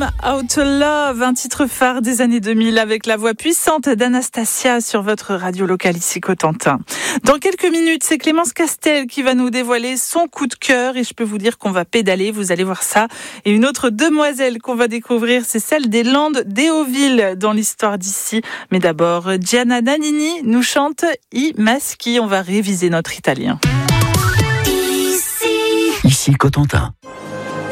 How to Love, un titre phare des années 2000 avec la voix puissante d'Anastasia sur votre radio locale ici Cotentin. Dans quelques minutes, c'est Clémence Castel qui va nous dévoiler son coup de cœur et je peux vous dire qu'on va pédaler, vous allez voir ça. Et une autre demoiselle qu'on va découvrir, c'est celle des Landes d'Héauville dans l'histoire d'ici. Mais d'abord, Gianna Nannini nous chante I Maschi, on va réviser notre italien. Ici Cotentin.